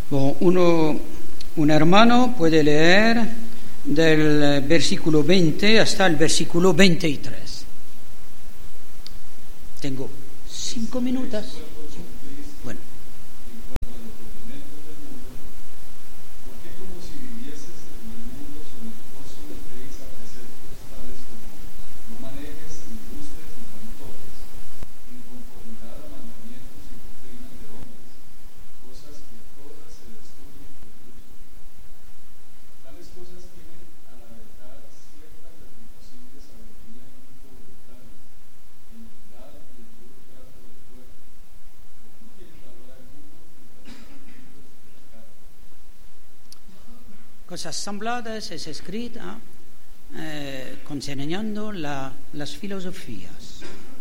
Bon, un hermano puede leer del versículo 20 hasta el versículo 23. Tengo 5 minutos. Bueno. Cosas sembladas es escrita considerando las filosofías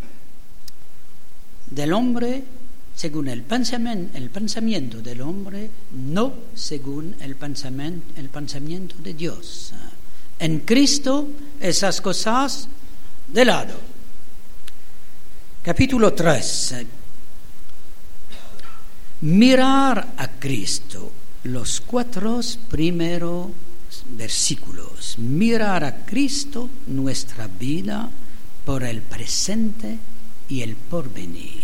del hombre según el pensamiento del hombre, no según el pensamiento de Dios. En Cristo esas cosas de lado. Capítulo 3. Mirar a Cristo. Los 4 primeros versículos. Mirar a Cristo, nuestra vida, por el presente y el porvenir.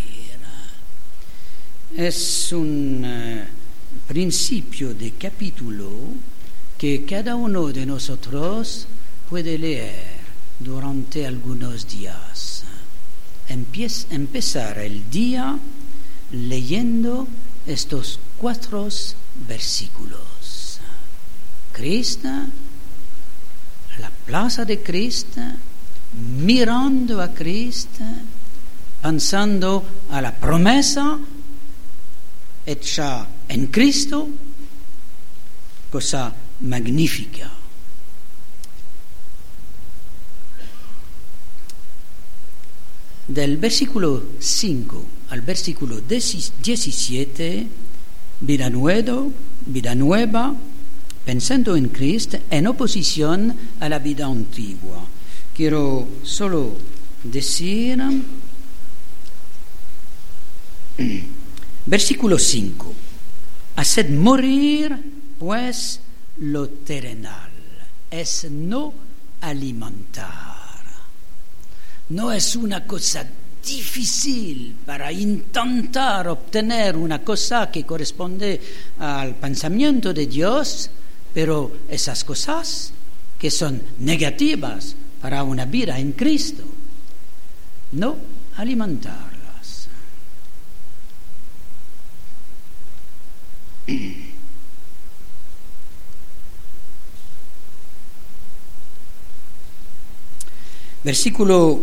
Es un principio de capítulo que cada uno de nosotros puede leer durante algunos días. Empezar el día leyendo estos 4 versículos. Cristo, la plaza de Cristo, mirando a Cristo, pensando a la promesa hecha en Cristo, cosa magnífica. Del versículo 5 al versículo 17, vida nueva, pensando en Cristo en oposición a la vida antigua. Quiero solo decir, versículo 5, haced morir pues lo terrenal, es no alimentar. No es una cosa difícil para intentar obtener una cosa que corresponde al pensamiento de Dios, pero esas cosas que son negativas para una vida en Cristo, no alimentarlas. Versículo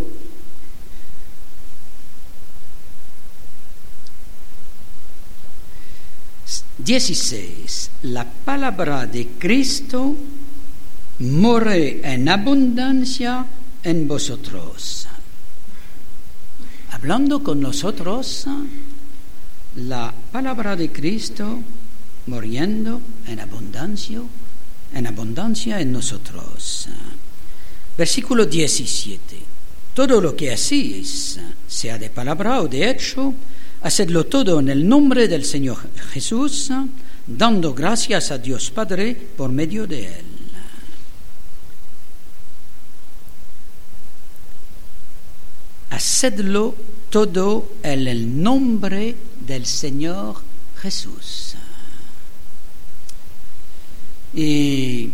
16. La palabra de Cristo more en abundancia en vosotros. Hablando con nosotros, la palabra de Cristo muriendo en abundancia en nosotros. Versículo 17. Todo lo que hacéis, sea de palabra o de hecho, hacedlo todo en el nombre del Señor Jesús, dando gracias a Dios Padre por medio de Él. Hacedlo todo en el nombre del Señor Jesús. Y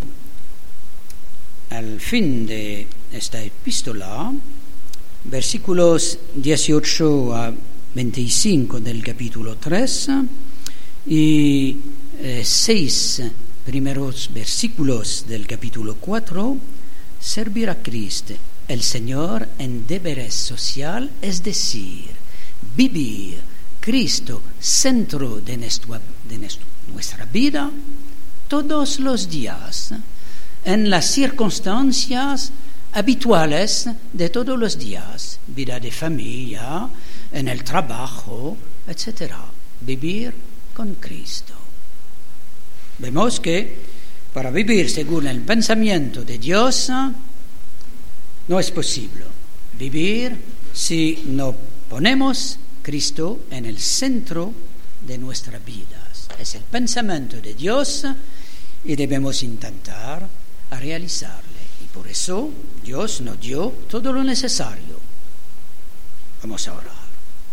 al fin de esta epístola, versículos 18 a 25 del capítulo 3 y 6 primeros versículos del capítulo 4, servir a Cristo, el Señor, en deberes social, es decir, vivir Cristo centro de nuestra vida todos los días, en las circunstancias habituales de todos los días, vida de familia, en el trabajo, etc. Vivir con Cristo. Vemos que para vivir según el pensamiento de Dios no es posible vivir si no ponemos Cristo en el centro de nuestras vidas. Es el pensamiento de Dios y debemos intentar a realizarle. Y por eso Dios nos dio todo lo necesario. Vamos a orar.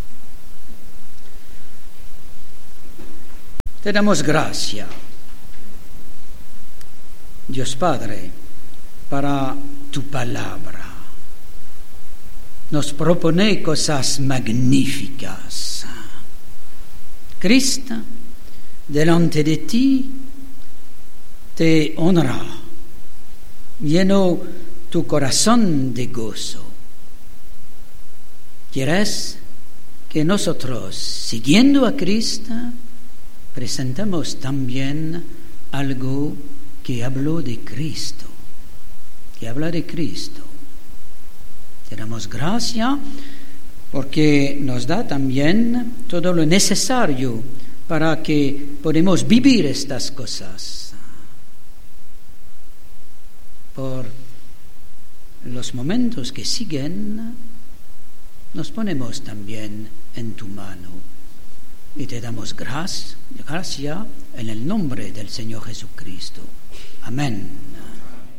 Te damos gracias, Dios Padre, para tu palabra. Nos propone cosas magníficas. Cristo, delante de ti, te honra, lleno tu corazón de gozo. ¿Quieres que nosotros, siguiendo a Cristo, presentamos también algo que habló de Cristo, que habla de Cristo? Te damos gracias porque nos da también todo lo necesario para que podamos vivir estas cosas. Por los momentos que siguen, nos ponemos también en tu mano y te damos gracias en el nombre del Señor Jesucristo. Amén.